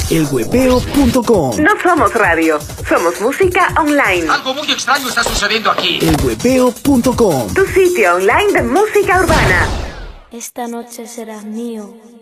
elhuepeo.com. No somos radio, somos música online. Algo muy extraño está sucediendo aquí. elhuepeo.com. Tu sitio online de música urbana. Esta noche serás mío.